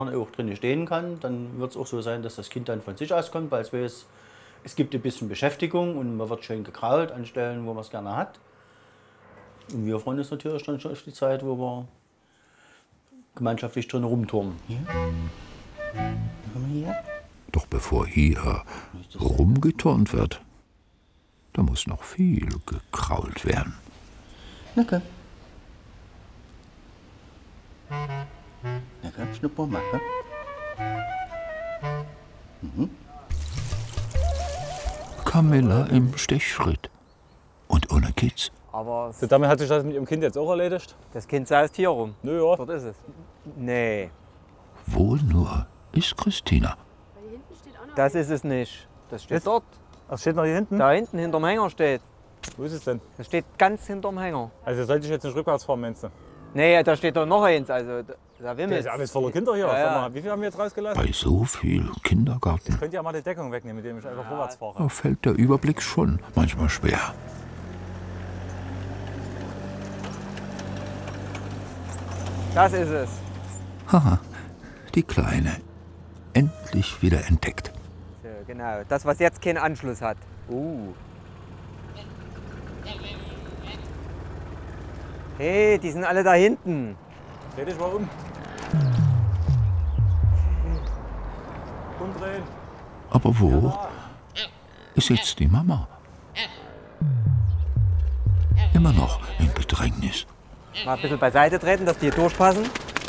auch drin stehen kann, dann wird es auch so sein, dass das Kind dann von sich aus kommt, weil es weiß, es gibt ein bisschen Beschäftigung und man wird schön gekrault an Stellen, wo man es gerne hat. Und wir freuen uns natürlich dann schon auf die Zeit, wo wir gemeinschaftlich drin rumturnen. Hier. Doch bevor hier rumgeturnt wird, da muss noch viel gekrault werden. Na komm. Na komm, schnupper mal. Camilla im Stechschritt. Und ohne Kids. Aber So, damit hat sich das mit Ihrem Kind jetzt auch erledigt? das Kind saust hier rum. Nö, ja. Dort ist es. Nee, Wo nur ist Christina? das ist es nicht. Das steht Jetzt? dort. Was steht noch hier hinten? Da hinten hinterm Hänger steht. Wo ist es denn? Das steht ganz hinterm Hänger. Also sollte ich jetzt nicht rückwärts fahren, meinst du? Nee, da steht doch noch eins. Also da Das wimmelt. ist ja alles voller Kinder hier. Ja, ja. Sag mal, wie viel haben wir jetzt rausgelassen? Bei so viel Kindergarten Könnt ihr ja mal die Deckung wegnehmen, mit dem ich einfach vorwärts fahre. da fällt der Überblick schon manchmal schwer. Das ist es. Haha, die Kleine. Endlich wieder entdeckt. So, genau. Das, was jetzt keinen Anschluss hat. Hey, die sind alle da hinten. Dreh dich mal um. Umdrehen. Aber wo ist jetzt die Mama? Immer noch in Bedrängnis. Mal ein bisschen beiseite treten, dass die hier durchpassen.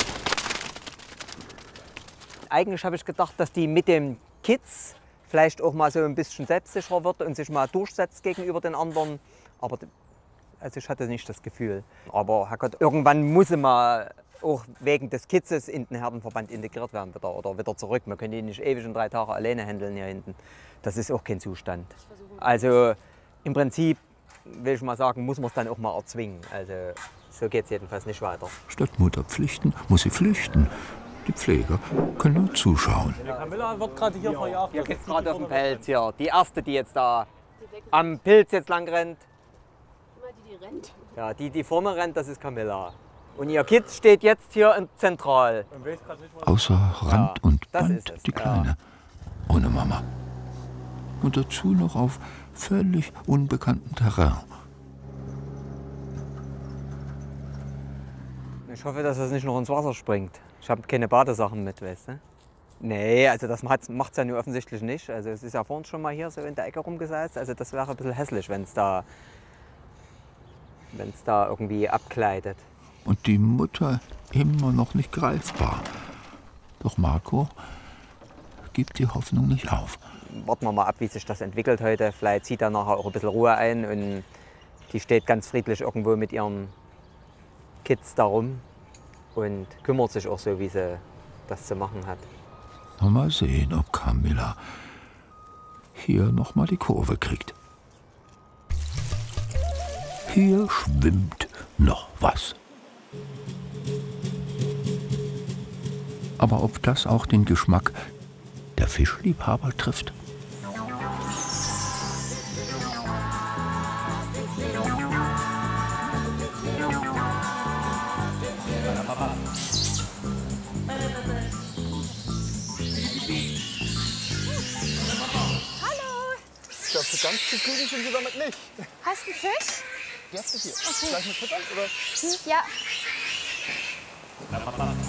Eigentlich habe ich gedacht, dass die mit den Kids vielleicht auch mal so ein bisschen selbstsicherer wird und sich mal durchsetzt gegenüber den anderen. Aber also ich hatte nicht das Gefühl. Aber Herrgott, irgendwann muss sie mal auch wegen des Kids in den Herdenverband integriert werden wieder, oder wieder zurück. Man können die nicht ewig in 3 Tagen alleine handeln hier hinten. Das ist auch kein Zustand. Also im Prinzip, will ich mal sagen, muss man es dann auch mal erzwingen. Also so geht es jedenfalls nicht weiter. Statt Mutter pflichten, muss sie flüchten. Die Pfleger können nur zuschauen. Die Camilla wird gerade hier verjagt. Hier geht es gerade auf den Pelz hier. Die erste, die jetzt da am Pilz jetzt lang rennt. Die rennt. Ja, die vorne rennt, das ist Camilla. Und ihr Kind steht jetzt hier zentral. Und weiß grad nicht, was Außer Rand und das Band ist es, die ja. Kleine. Ohne Mama. Und dazu noch auf völlig unbekanntem Terrain. Ich hoffe, dass das nicht noch ins Wasser springt. Ich habe keine Badesachen mit, weißt du? Nee, also das macht es ja nur offensichtlich nicht. Also es ist ja vorhin schon mal hier so in der Ecke rumgeseist. Also das wäre ein bisschen hässlich, wenn es da irgendwie abgleitet. Und die Mutter immer noch nicht greifbar. Doch Marco gibt die Hoffnung nicht auf. Warten wir mal ab, wie sich das entwickelt heute. Vielleicht zieht da nachher auch ein bisschen Ruhe ein und die steht ganz friedlich irgendwo mit ihren Kids da rum und kümmert sich auch so, wie sie das zu machen hat. Mal sehen, ob Camilla hier noch mal die Kurve kriegt. Hier schwimmt noch was. Aber ob das auch den Geschmack der Fischliebhaber trifft? Ich glaube, so ganz zufrieden sind Sie damit nicht. Hast du einen Fisch? Die hast du hier. Okay. Gleich mit Futtern, oder? Ja.